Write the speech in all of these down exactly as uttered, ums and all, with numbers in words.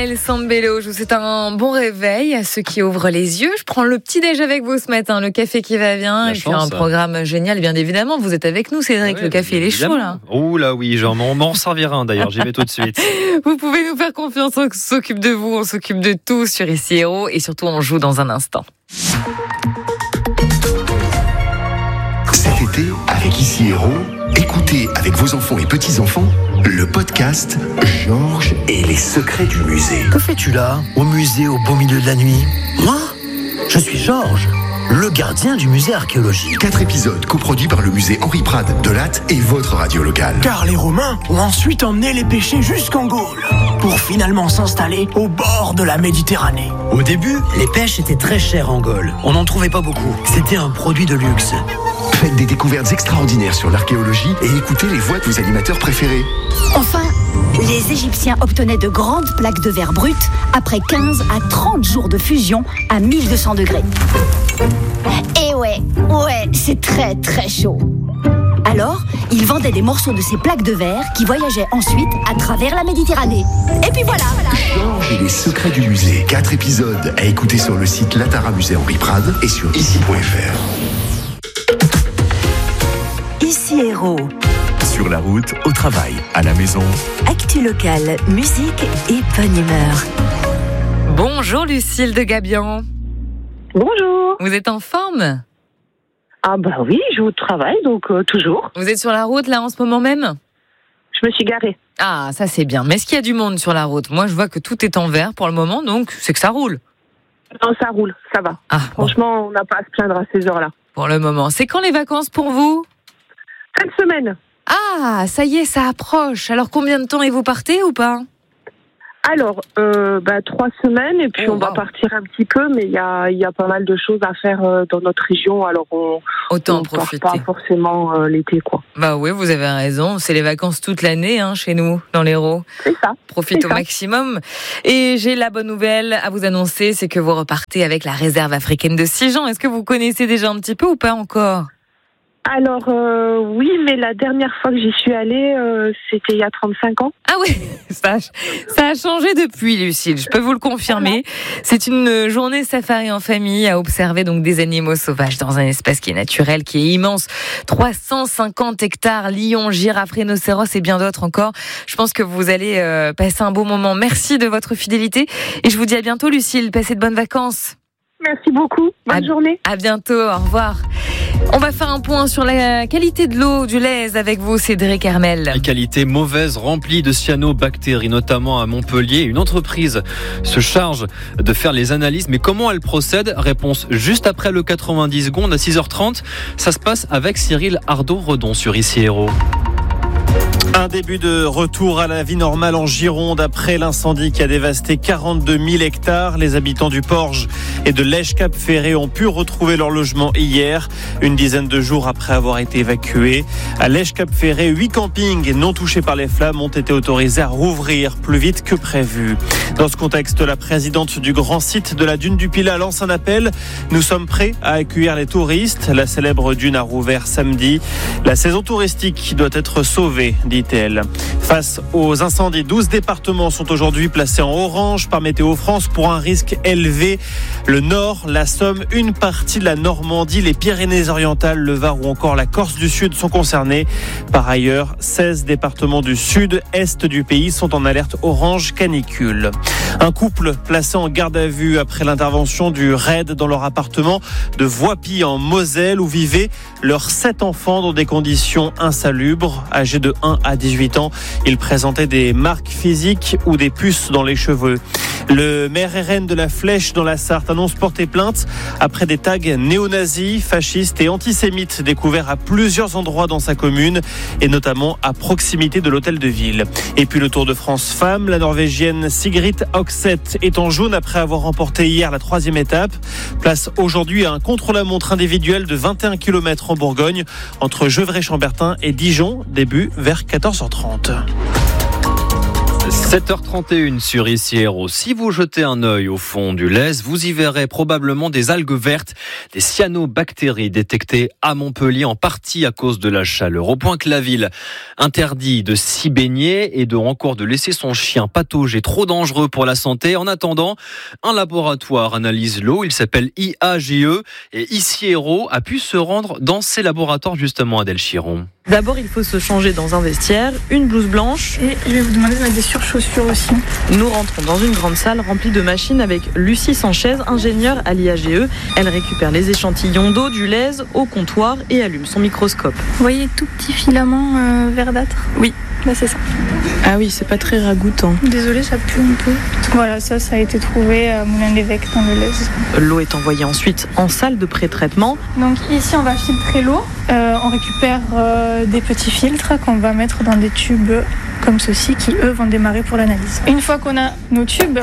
Maëlle Sambello, je vous souhaite un bon réveil à ceux qui ouvrent les yeux. Je prends le petit-déj avec vous ce matin, le café qui va bien, La et chance, puis un ça. programme génial, bien évidemment. Vous êtes avec nous, Cédric, ouais, le café, il est chaud, là. Oh là oui, genre, on m'en servira un d'ailleurs, j'y vais tout de suite. Vous pouvez nous faire confiance, on s'occupe de vous, on s'occupe de tout sur Ici Héros, et surtout on joue dans un instant. Cet été, avec Ici Héros, écoutez avec vos enfants et petits-enfants le podcast Georges et les secrets du musée. Que fais-tu là, au musée au beau milieu de la nuit ? Moi ? Je suis Georges, le gardien du musée archéologique. Quatre épisodes coproduits par le musée Henri Prade de Latte et votre radio locale. Car les Romains ont ensuite emmené les pêchers jusqu'en Gaule, pour finalement s'installer au bord de la Méditerranée. Au début, les pêches étaient très chères en Gaule. On n'en trouvait pas beaucoup. C'était un produit de luxe. Faites des découvertes extraordinaires sur l'archéologie et écoutez les voix de vos animateurs préférés. Enfin, les Égyptiens obtenaient de grandes plaques de verre brutes après quinze à trente jours de fusion à mille deux cents degrés. Et ouais, ouais, c'est très très chaud. Alors, ils vendaient des morceaux de ces plaques de verre qui voyageaient ensuite à travers la Méditerranée. Et puis voilà, voilà. Georges et les secrets du musée. Quatre épisodes à écouter sur le site Latara Musée Henri Prade et sur ici point f r. Ici Héros. Sur la route, au travail, à la maison. Actu locale, musique et bonne humeur. Bonjour Lucille de Gabian. Bonjour. Vous êtes en forme ? Ah bah oui, je vous travaille, donc euh, toujours. Vous êtes sur la route là en ce moment même ? Je me suis garée. Ah, ça c'est bien. Mais est-ce qu'il y a du monde sur la route ? Moi je vois que tout est en vert pour le moment, donc c'est que ça roule. Non, ça roule, ça va. Ah, franchement, bon. On n'a pas à se plaindre à ces heures-là. Pour le moment. C'est quand les vacances pour vous ? Cette semaine. Ah, ça y est, ça approche. Alors combien de temps et vous partez ou pas ? Alors, euh, bah, trois semaines et puis oh, on va wow. partir un petit peu, mais il y a, y a pas mal de choses à faire euh, dans notre région, alors on autant on profiter. Part pas forcément euh, l'été, quoi. Bah oui, vous avez raison, c'est les vacances toute l'année hein, chez nous, dans l'Hérault. C'est ça. Profite c'est au ça. maximum. Et j'ai la bonne nouvelle à vous annoncer, c'est que vous repartez avec la réserve africaine de Sijan. Est-ce que vous connaissez déjà un petit peu ou pas encore ? Alors, euh, oui, mais la dernière fois que j'y suis allée, euh, c'était il y a trente-cinq ans. Ah oui, ça, ça a changé depuis, Lucille, je peux vous le confirmer. C'est une journée safari en famille à observer donc des animaux sauvages dans un espace qui est naturel, qui est immense. trois cent cinquante hectares, lions, girafes, rhinocéros et bien d'autres encore. Je pense que vous allez euh, passer un beau moment. Merci de votre fidélité et je vous dis à bientôt, Lucille. Passez de bonnes vacances. Merci beaucoup. Bonne à, journée. À bientôt. Au revoir. On va faire un point sur la qualité de l'eau du Lez avec vous, Cédric Hermel. La qualité mauvaise, remplie de cyanobactéries, notamment à Montpellier. Une entreprise se charge de faire les analyses. Mais comment elle procède ? Réponse juste après le quatre-vingt-dix secondes à six heures trente. Ça se passe avec Cyril Ardo-Redon sur Ici Héros. Un début de retour à la vie normale en Gironde après l'incendie qui a dévasté quarante-deux mille hectares. Les habitants du Porge et de Lège-Cap-Ferré ont pu retrouver leur logement hier, une dizaine de jours après avoir été évacués. À Lège-Cap-Ferré, huit campings non touchés par les flammes ont été autorisés à rouvrir plus vite que prévu. Dans ce contexte, la présidente du grand site de la dune du Pilat lance un appel. Nous sommes prêts à accueillir les touristes. La célèbre dune a rouvert samedi. La saison touristique doit être sauvée, dit-elle. Face aux incendies, douze départements sont aujourd'hui placés en orange par Météo France pour un risque élevé. Le Nord, la Somme, une partie de la Normandie, les Pyrénées-Orientales, le Var ou encore la Corse du Sud sont concernés. Par ailleurs, seize départements du Sud, Est du pays sont en alerte orange canicule. Un couple placé en garde à vue après l'intervention du raid dans leur appartement de Voipy en Moselle où vivaient leurs sept enfants dans des conditions insalubres. Âgés de un à dix-huit ans, ils présentaient des marques physiques ou des puces dans les cheveux. Le maire R N de la Flèche dans la Sarthe annonce porter plainte après des tags néo-nazis, fascistes et antisémites découverts à plusieurs endroits dans sa commune et notamment à proximité de l'hôtel de ville. Et puis le Tour de France Femmes, la Norvégienne Sigrid Oxeth est en jaune après avoir remporté hier la troisième étape. Place aujourd'hui à un contre-la-montre individuel de vingt et un kilomètres en Bourgogne entre Gevrey-Chambertin et Dijon, début vers quatorze heures trente. sept heures trente et une sur Ici Héros. Si vous jetez un œil au fond du Lez, vous y verrez probablement des algues vertes, des cyanobactéries détectées à Montpellier, en partie à cause de la chaleur. Au point que la ville interdit de s'y baigner et de encore de laisser son chien patauger, trop dangereux pour la santé. En attendant, un laboratoire analyse l'eau. Il s'appelle I A G E et Ici Héros a pu se rendre dans ces laboratoires justement, Adèle Chiron. D'abord, il faut se changer dans un vestiaire, une blouse blanche. Et je vais vous demander de mettre des surchaussures aussi. Nous rentrons dans une grande salle remplie de machines avec Lucie Sanchez, ingénieure à l'I A G E. Elle récupère les échantillons d'eau du Lez au comptoir et allume son microscope. Vous voyez tout petit filament euh, verdâtre ? Oui. Là, c'est ça. Ah oui, c'est pas très ragoûtant. Désolée, ça pue un peu. Voilà, ça, ça a été trouvé à Moulin-l'Évêque dans le Lez. L'eau est envoyée ensuite en salle de pré-traitement. Donc ici, on va filtrer l'eau. Euh, on récupère euh, des petits filtres qu'on va mettre dans des tubes comme ceci qui, eux, vont démarrer pour l'analyse. Une fois qu'on a nos tubes,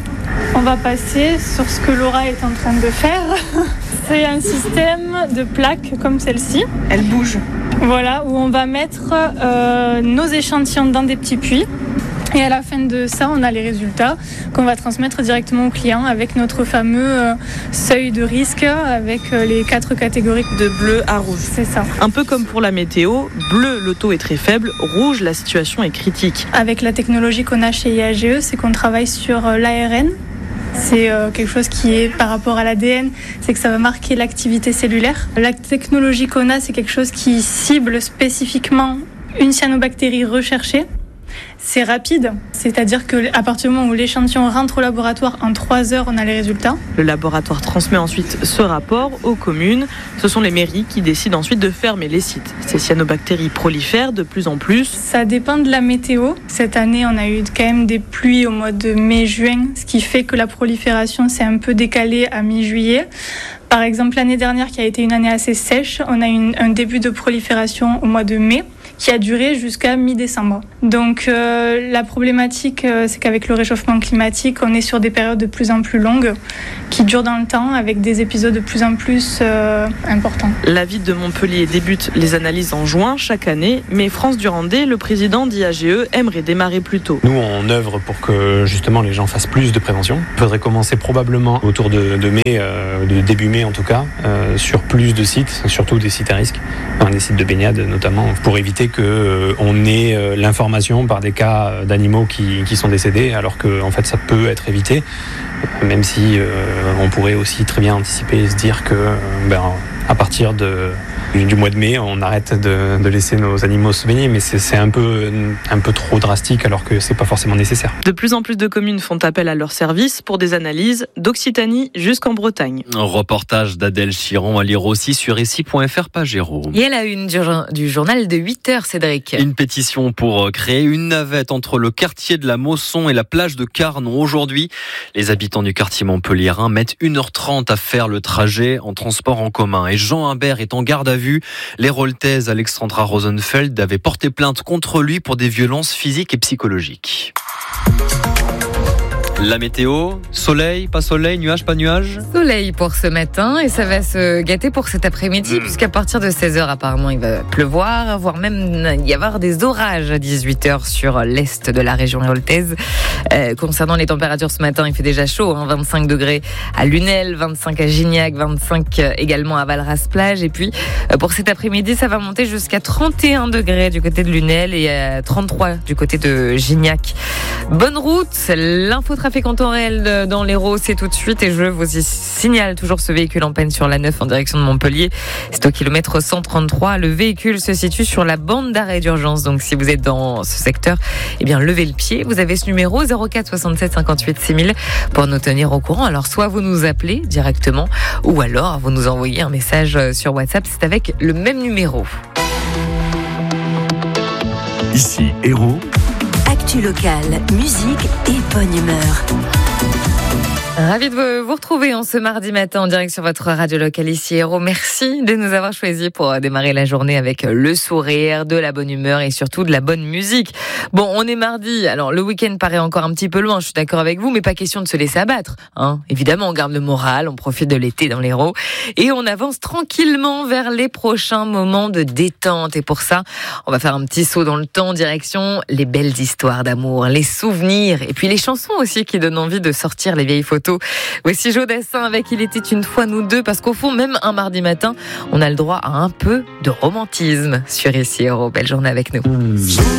on va passer sur ce que Laura est en train de faire. C'est un système de plaques comme celle-ci. Elle bouge. Voilà, où on va mettre euh, nos échantillons dans des petits puits. Et à la fin de ça, on a les résultats qu'on va transmettre directement au client avec notre fameux euh, seuil de risque avec euh, les quatre catégories de bleu à rouge. C'est ça. Un peu comme pour la météo, bleu, le taux est très faible, rouge, la situation est critique. Avec la technologie qu'on a chez I A G E, c'est qu'on travaille sur euh, l'A R N. C'est euh, quelque chose qui est par rapport à l'A D N, c'est que ça va marquer l'activité cellulaire. La technologie qu'on a, c'est quelque chose qui cible spécifiquement une cyanobactérie recherchée. C'est rapide, c'est-à-dire qu'à partir du moment où l'échantillon rentre au laboratoire, en trois heures, on a les résultats. Le laboratoire transmet ensuite ce rapport aux communes. Ce sont les mairies qui décident ensuite de fermer les sites. Ces cyanobactéries prolifèrent de plus en plus. Ça dépend de la météo. Cette année, on a eu quand même des pluies au mois de mai-juin, ce qui fait que la prolifération s'est un peu décalée à mi-juillet. Par exemple, l'année dernière, qui a été une année assez sèche, on a eu un début de prolifération au mois de mai, qui a duré jusqu'à mi-décembre. Donc euh, la problématique, euh, c'est qu'avec le réchauffement climatique, on est sur des périodes de plus en plus longues, qui durent dans le temps, avec des épisodes de plus en plus euh, importants. La ville de Montpellier débute les analyses en juin chaque année, mais France Durandé, le président d'I A G E, aimerait démarrer plus tôt. Nous, on œuvre pour que justement les gens fassent plus de prévention. Il faudrait commencer probablement autour de, de mai, euh, de début mai en tout cas, euh, sur plus de sites, surtout des sites à risque, enfin, des sites de baignade notamment, pour éviter qu'on euh, ait euh, l'information par des cas d'animaux qui, qui sont décédés, alors que en fait ça peut être évité, même si euh, on pourrait aussi très bien anticiper et se dire que euh, ben, à partir de, du mois de mai, on arrête de, de laisser nos animaux se baigner, mais c'est, c'est un peu, un peu trop drastique alors que c'est pas forcément nécessaire. De plus en plus de communes font appel à leurs services pour des analyses d'Occitanie jusqu'en Bretagne. Un reportage d'Adèle Chiron à lire aussi sur ici point f r page Héros. Et à la une du, du journal de huit heures, Cédric. Une pétition pour créer une navette entre le quartier de la Mosson et la plage de Carnon. Aujourd'hui, les habitants du quartier montpelliérain mettent une heure trente à faire le trajet en transport en commun. Et Jean Imbert est en garde à vue. L'Héroltaise Alexandra Rosenfeld avait porté plainte contre lui pour des violences physiques et psychologiques. La météo, soleil, pas soleil, nuage, pas nuage? Soleil pour ce matin et ça va se gâter pour cet après-midi mmh. puisqu'à partir de seize heures apparemment il va pleuvoir, voire même y avoir des orages à dix-huit heures sur l'est de la région héroltaise. Euh, concernant les températures ce matin, il fait déjà chaud, hein, vingt-cinq degrés à Lunel, vingt-cinq à Gignac, vingt-cinq également à Valras-Plage et puis euh, pour cet après-midi ça va monter jusqu'à trente et un degrés du côté de Lunel et à trente-trois du côté de Gignac. Bonne route, l'infotrafic en temps réel dans l'Hérault, c'est tout de suite et je vous signale toujours ce véhicule en panne sur la neuf en direction de Montpellier. C'est au kilomètre cent trente-trois. Le véhicule se situe sur la bande d'arrêt d'urgence. Donc si vous êtes dans ce secteur, eh bien levez le pied. Vous avez ce numéro zéro quatre soixante-sept cinquante-huit six mille pour nous tenir au courant. Alors soit vous nous appelez directement ou alors vous nous envoyez un message sur WhatsApp. C'est avec le même numéro. Ici Héros. Actu locale, musique et bonne humeur. Ravi de vous retrouver en ce mardi matin en direct sur votre radio locale ici Héros. Merci de nous avoir choisis pour démarrer la journée avec le sourire, de la bonne humeur et surtout de la bonne musique. Bon, on est mardi, alors le week-end paraît encore un petit peu loin, je suis d'accord avec vous, mais pas question de se laisser abattre. Hein. Évidemment, on garde le moral, on profite de l'été dans l'Hérault et on avance tranquillement vers les prochains moments de détente. Et pour ça, on va faire un petit saut dans le temps, direction les belles histoires d'amour, les souvenirs et puis les chansons aussi qui donnent envie de sortir les vieilles photos. Voici Jodassin avec Il était une fois nous deux, parce qu'au fond, même un mardi matin, on a le droit à un peu de romantisme sur Ici Héros. Belle journée avec nous.